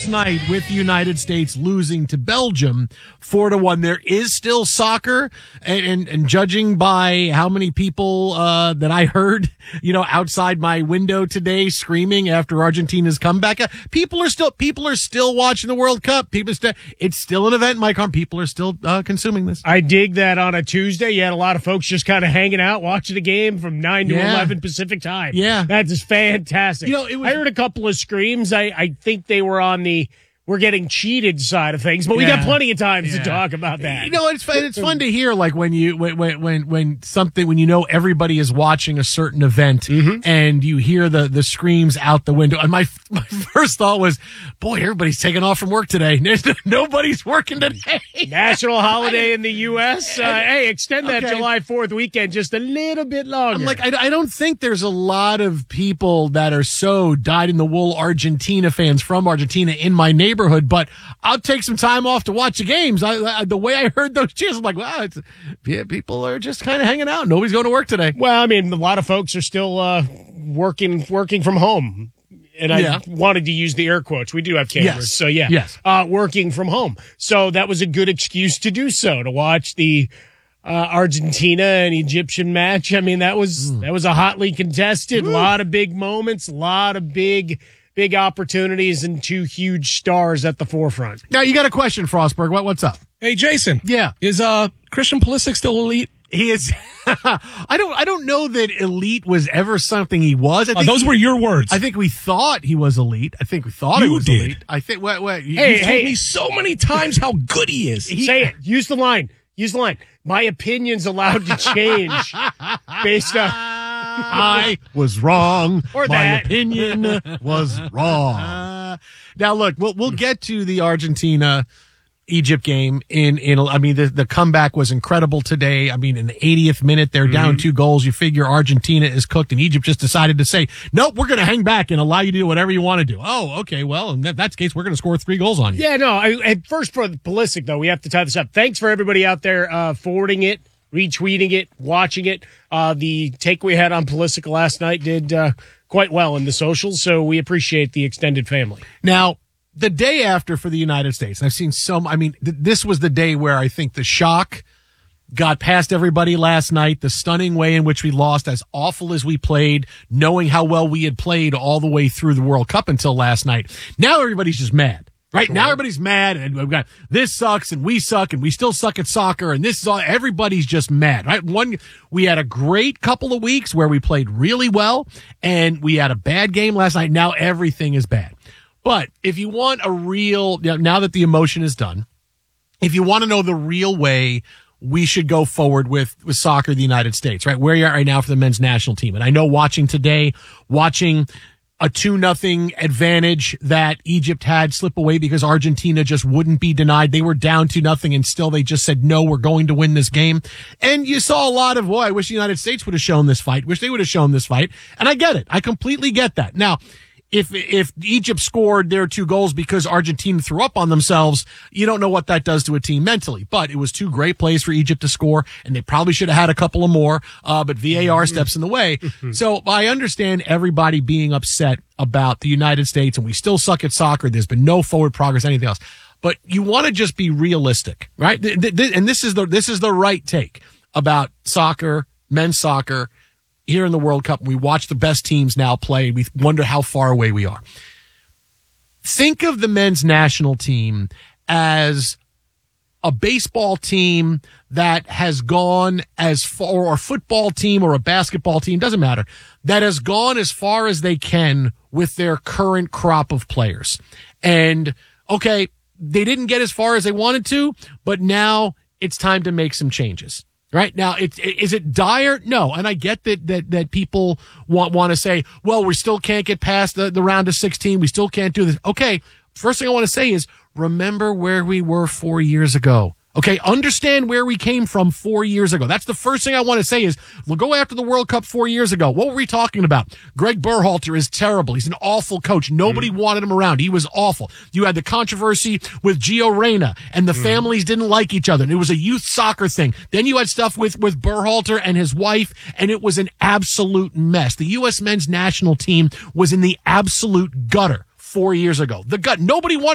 last night with the United States losing to Belgium 4-1. There is still soccer, and judging by how many people that I heard, outside my window today screaming after Argentina's comeback, people are still watching the World Cup. It's still an event, Mike Harmon. People are still consuming this. I dig that on a Tuesday. You had a lot of folks just kind of hanging out, watching the game from 9 to 11 Pacific time. Yeah. That is fantastic. I heard a couple of screams. I think they were on the we're getting cheated side of things, but we got plenty of time to talk about that. It's fun to hear, like when everybody is watching a certain event and you hear the screams out the window. And my first thought was, boy, everybody's taking off from work today. Nobody's working today. National holiday in the U.S. Hey, extend that July 4th weekend just a little bit longer. I'm like, I don't think there's a lot of people that are so dyed-in-the-wool Argentina fans from Argentina in my neighborhood, but I'll take some time off to watch the games. The way I heard those cheers, I'm like, wow, people are just kind of hanging out. Nobody's going to work today. Well, I mean, a lot of folks are still working from home. And I wanted to use the air quotes. We do have cameras. So, working from home. So that was a good excuse to do so, to watch the Argentina and Egyptian match. I mean, that was a hotly contested, a lot of big moments, a lot of big opportunities, and two huge stars at the forefront. Now, you got a question, Frostberg. What's up? Hey, Jason. Yeah. Is Christian Pulisic still elite? He is. I don't know that elite was ever something he was. Those were your words. I think we thought he was elite. I think we thought he was elite. I think. You told me so many times how good he is. Say it. Use the line. My opinion's allowed to change based on. I was wrong. Or my that. opinion was wrong. Now, look, we'll get to the Argentina-Egypt game. The comeback was incredible today. I mean, in the 80th minute, they're down 2 goals. You figure Argentina is cooked, and Egypt just decided to say, nope, we're going to hang back and allow you to do whatever you want to do. Oh, okay, well, in that's the case, we're going to score 3 goals on you. Yeah, no, first for Pulisic, though, we have to tie this up. Thanks for everybody out there forwarding it, retweeting it, watching it. The take we had on Pulisic last night did quite well in the socials, so we appreciate the extended family. Now, the day after for the United States, and I've seen this was the day where I think the shock got past everybody last night, the stunning way in which we lost, as awful as we played, knowing how well we had played all the way through the World Cup until last night. Now everybody's just mad. Right now, everybody's mad, and we've got this sucks, and we suck, and we still suck at soccer, and this is all. Everybody's just mad, right? We had a great couple of weeks where we played really well, and we had a bad game last night. Now everything is bad. But if you want a real, now that the emotion is done, if you want to know the real way we should go forward with soccer in the United States, right? Where you are right now for the men's national team, and I know watching a 2-0 advantage that Egypt had slip away because Argentina just wouldn't be denied. They were down 2-0 and still they just said, no, we're going to win this game. And you saw a lot of, I wish the United States would have shown this fight. Wish they would have shown this fight. And I get it. I completely get that. Now, if Egypt scored their 2 goals because Argentina threw up on themselves, you don't know what that does to a team mentally. But it was 2 great plays for Egypt to score, and they probably should have had a couple of more, but VAR steps in the way. So I understand everybody being upset about the United States, and we still suck at soccer. There's been no forward progress, anything else. But you want to just be realistic, right? And this is the right take about soccer, men's soccer, here in the World Cup. We watch the best teams now play. We wonder how far away we are. Think of the men's national team as a baseball team that has gone as far, or a football team or a basketball team, doesn't matter, that has gone as far as they can with their current crop of players. And, okay, they didn't get as far as they wanted to, but now it's time to make some changes. Right now, is it dire? No, and I get that people want to say, well, we still can't get past the round of 16. We still can't do this. Okay, first thing I want to say is remember where we were 4 years ago. Okay, understand where we came from 4 years ago. That's the first thing I want to say is we'll go after the World Cup 4 years ago. What were we talking about? Greg Berhalter is terrible. He's an awful coach. Nobody wanted him around. He was awful. You had the controversy with Gio Reyna, and the families didn't like each other, and it was a youth soccer thing. Then you had stuff with Berhalter and his wife, and it was an absolute mess. The U.S. men's national team was in the absolute gutter 4 years ago. The gut. Nobody wanted